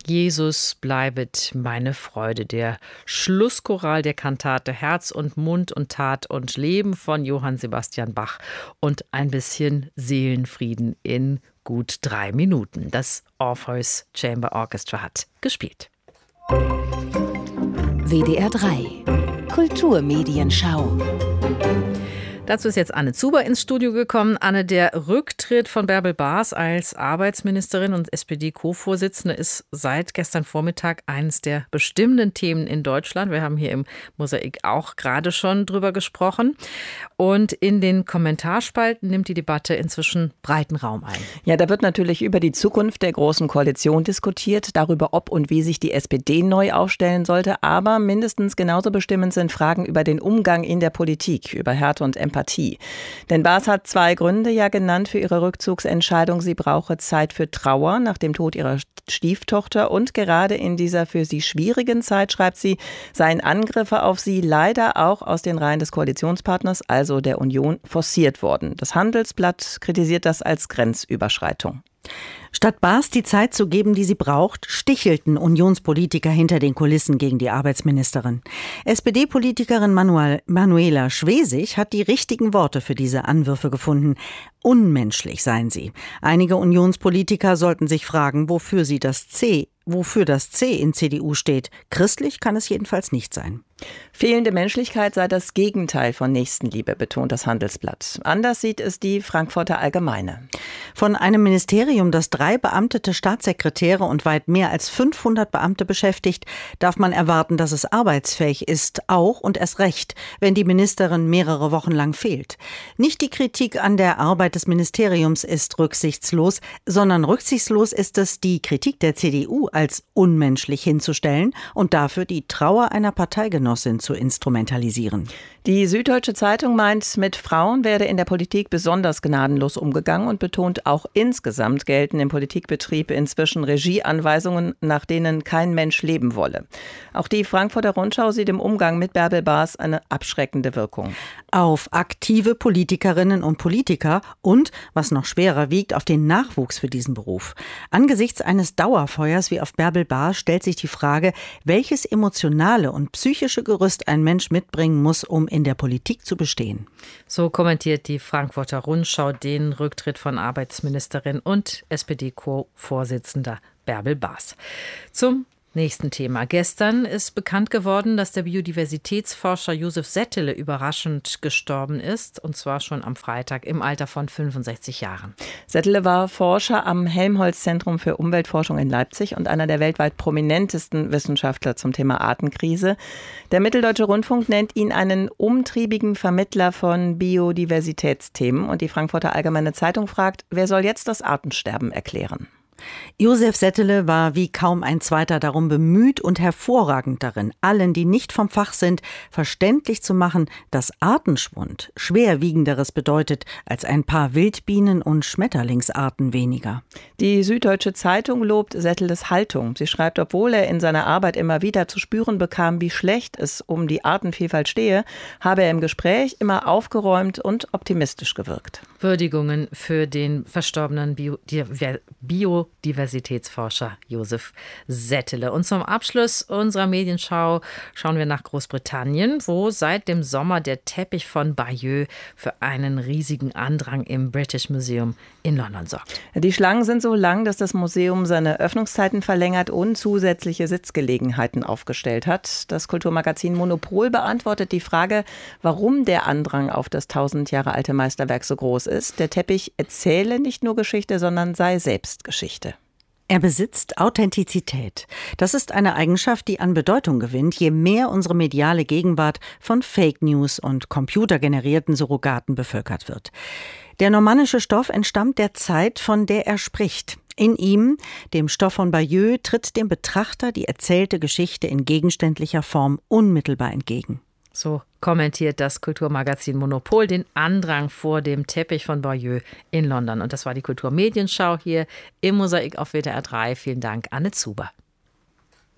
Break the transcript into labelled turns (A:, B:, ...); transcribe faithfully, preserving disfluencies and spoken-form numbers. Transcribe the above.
A: Jesus bleibet meine Freude, der Schlusschoral der Kantate Herz und Mund und Tat und Leben von Johann Sebastian Bach und ein bisschen Seelenfrieden in gut drei Minuten. Das Orpheus Chamber Orchestra hat gespielt.
B: W D R drei Kulturmedienschau.
A: Dazu ist jetzt Anne Zuber ins Studio gekommen. Anne, der Rücktritt von Bärbel Baas als Arbeitsministerin und S P D-Co-Vorsitzende ist seit gestern Vormittag eines der bestimmenden Themen in Deutschland. Wir haben hier im Mosaik auch gerade schon drüber gesprochen. Und in den Kommentarspalten nimmt die Debatte inzwischen breiten Raum ein.
C: Ja, da wird natürlich über die Zukunft der Großen Koalition diskutiert, darüber, ob und wie sich die S P D neu aufstellen sollte. Aber mindestens genauso bestimmend sind Fragen über den Umgang in der Politik, über Härte und Empathie. Empathie. Denn Baas hat zwei Gründe ja genannt für ihre Rückzugsentscheidung. Sie brauche Zeit für Trauer nach dem Tod ihrer Stieftochter und gerade in dieser für sie schwierigen Zeit, schreibt sie, seien Angriffe auf sie leider auch aus den Reihen des Koalitionspartners, also der Union, forciert worden. Das Handelsblatt kritisiert das als Grenzüberschreitung.
D: Statt Baas die Zeit zu geben, die sie braucht, stichelten Unionspolitiker hinter den Kulissen gegen die Arbeitsministerin. S P D-Politikerin Manuel, Manuela Schwesig hat die richtigen Worte für diese Anwürfe gefunden. Unmenschlich seien sie. Einige Unionspolitiker sollten sich fragen, wofür sie das C, wofür das C in C D U steht. Christlich kann es jedenfalls nicht sein.
C: Fehlende Menschlichkeit sei das Gegenteil von Nächstenliebe, betont das Handelsblatt. Anders sieht es die Frankfurter Allgemeine.
D: Von einem Ministerium, das drei beamtete Staatssekretäre und weit mehr als fünfhundert Beamte beschäftigt, darf man erwarten, dass es arbeitsfähig ist, auch und erst recht, wenn die Ministerin mehrere Wochen lang fehlt. Nicht die Kritik an der Arbeit des Ministeriums ist rücksichtslos, sondern rücksichtslos ist es, die Kritik der C D U als unmenschlich hinzustellen und dafür die Trauer einer Parteigenossin zu instrumentalisieren.
C: Die Süddeutsche Zeitung meint, mit Frauen werde in der Politik besonders gnadenlos umgegangen und betont, auch insgesamt gelten im Politikbetrieb inzwischen Regieanweisungen, nach denen kein Mensch leben wolle. Auch die Frankfurter Rundschau sieht im Umgang mit Bärbel Baas eine abschreckende Wirkung.
D: Auf aktive Politikerinnen und Politiker und, was noch schwerer wiegt, auf den Nachwuchs für diesen Beruf. Angesichts eines Dauerfeuers wie auf Bärbel Baas stellt sich die Frage, welches emotionale und psychische Gerüst ein Mensch mitbringen muss, um in der Politik zu bestehen.
A: So kommentiert die Frankfurter Rundschau den Rücktritt von Arbeitsministerin und S P D-Co-Vorsitzender Bärbel Baas. Zum nächsten Thema. Gestern ist bekannt geworden, dass der Biodiversitätsforscher Josef Settele überraschend gestorben ist, und zwar schon am Freitag im Alter von fünfundsechzig Jahren.
C: Settele war Forscher am Helmholtz-Zentrum für Umweltforschung in Leipzig und einer der weltweit prominentesten Wissenschaftler zum Thema Artenkrise. Der Mitteldeutsche Rundfunk nennt ihn einen umtriebigen Vermittler von Biodiversitätsthemen und die Frankfurter Allgemeine Zeitung fragt, wer soll jetzt das Artensterben erklären?
D: Josef Settele war wie kaum ein zweiter darum bemüht und hervorragend darin, allen, die nicht vom Fach sind, verständlich zu machen, dass Artenschwund Schwerwiegenderes bedeutet als ein paar Wildbienen- und Schmetterlingsarten weniger.
C: Die Süddeutsche Zeitung lobt Setteles Haltung. Sie schreibt, obwohl er in seiner Arbeit immer wieder zu spüren bekam, wie schlecht es um die Artenvielfalt stehe, habe er im Gespräch immer aufgeräumt und optimistisch gewirkt.
A: Würdigungen für den verstorbenen Bio- Biodiversitätsforscher Josef Settele. Und zum Abschluss unserer Medienschau schauen wir nach Großbritannien, wo seit dem Sommer der Teppich von Bayeux für einen riesigen Andrang im British Museum in London sorgt.
C: Die Schlangen sind so lang, dass das Museum seine Öffnungszeiten verlängert und zusätzliche Sitzgelegenheiten aufgestellt hat. Das Kulturmagazin Monopol beantwortet die Frage, warum der Andrang auf das tausend Jahre alte Meisterwerk so groß ist. Der Teppich erzähle nicht nur Geschichte, sondern sei selbst Geschichte.
D: Er besitzt Authentizität. Das ist eine Eigenschaft, die an Bedeutung gewinnt, je mehr unsere mediale Gegenwart von Fake News und computergenerierten Surrogaten bevölkert wird. Der normannische Stoff entstammt der Zeit, von der er spricht. In ihm, dem Stoff von Bayeux, tritt dem Betrachter die erzählte Geschichte in gegenständlicher Form unmittelbar entgegen.
A: So kommentiert das Kulturmagazin Monopol den Andrang vor dem Teppich von Bayeux in London. Und das war die Kulturmedienschau hier im Mosaik auf W D R drei. Vielen Dank, Anne Zuber.